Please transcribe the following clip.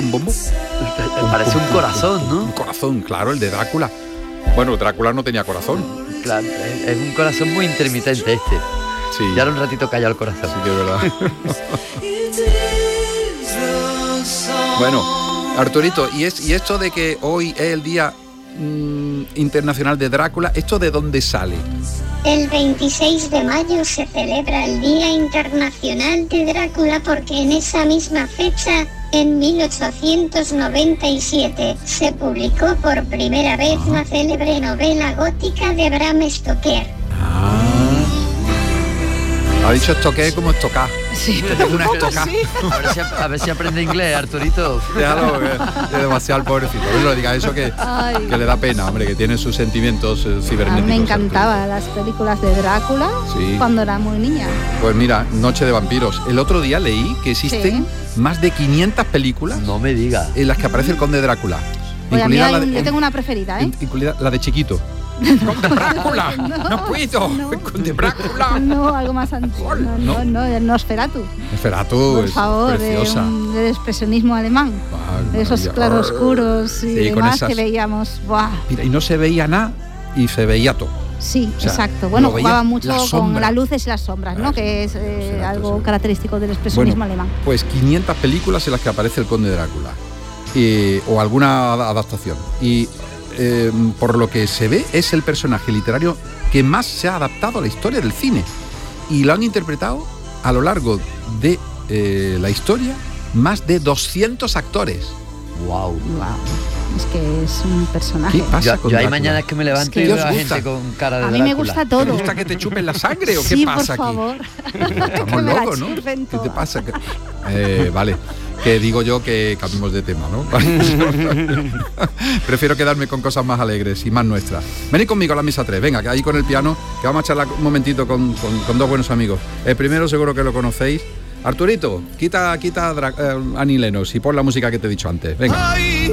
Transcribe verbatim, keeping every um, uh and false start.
un bombo. Parece un corazón, ¿no? Un corazón, claro, el de Drácula. Bueno, Drácula no tenía corazón. Claro, es, es un corazón muy intermitente este. Sí. Ya era un ratito callado el corazón. Sí, que es verdad. Bueno, Arturito, y, es, y esto de que hoy es el Día mmm, Internacional de Drácula, ¿esto de dónde sale? El veintiséis de mayo se celebra el Día Internacional de Drácula porque en esa misma fecha, en mil ochocientos noventa y siete, se publicó por primera vez ah. la célebre novela gótica de Bram Stoker. Ah. Ha dicho Stoker como estocar. Sí, es una estoca. Sí. A, ver si, a ver si aprende inglés, Arturito. Déjalo, que es demasiado el pobrecito. No le diga eso que, que le da pena, hombre, que tiene sus sentimientos eh, cibernéticos. A mí me encantaban las películas de Drácula sí. cuando era muy niña. Pues mira, Noche de vampiros. El otro día leí que existen sí. más de quinientas películas. No me diga. En las que aparece el Conde Drácula. Pues a mí hay un, de, yo tengo una preferida, ¿eh? Incluida la de Chiquito. ¡Conde Drácula! ¡No, no puedo! No. ¡Conde Drácula! No, algo más antiguo. No, no, no, el Nosferatu. Nosferatu Por es favor, preciosa. Del de expresionismo alemán. Ah, esos claroscuros y sí, demás esas... que veíamos. ¡Buah! Mira, y no se veía nada y se veía todo. Sí, o sea, exacto. Bueno, jugaba mucho la con las luces y las sombras, ¿no? Que es eh, Nosferatu, algo sí. característico del expresionismo bueno, alemán. Pues quinientas películas en las que aparece el Conde Drácula. Eh, o alguna adaptación. Y Eh, por lo que se ve es el personaje literario que más se ha adaptado a la historia del cine y lo han interpretado a lo largo de eh, la historia más de doscientos actores. Wow. Wow. Es que es un personaje. ¿Qué pasa yo, con yo hay Drácula? mañanas que me levanto es que y veo a gusta. gente con cara de A mí Drácula. me gusta todo. ¿Te gusta que te chupen la sangre o qué sí, pasa por aquí? favor. Estamos locos, ¿no? ¿Qué te pasa? Eh, vale. Que digo yo que cambiemos de tema, ¿no? Prefiero quedarme con cosas más alegres y más nuestras. Venid conmigo a la mesa tres, venga, que ahí con el piano, que vamos a charlar un momentito con, con, con dos buenos amigos. El primero seguro que lo conocéis. Arturito, quita, quita a Annie Lennox y pon la música que te he dicho antes. Venga.